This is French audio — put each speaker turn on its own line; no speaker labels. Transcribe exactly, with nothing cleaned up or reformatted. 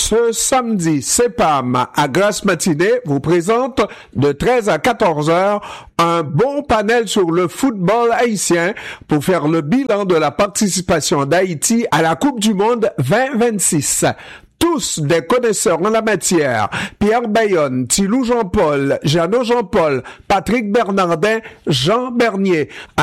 Ce samedi, CEPAM à Grasse Matinée vous présente de treize à quatorze heures un bon panel sur le football haïtien pour faire le bilan de la participation d'Haïti à la Coupe du Monde vingt vingt-six. Tous des connaisseurs en la matière. Pierre Bayonne, Tilou Jean-Paul, Jeannot Jean-Paul, Patrick Bernardin, Jean Bernier.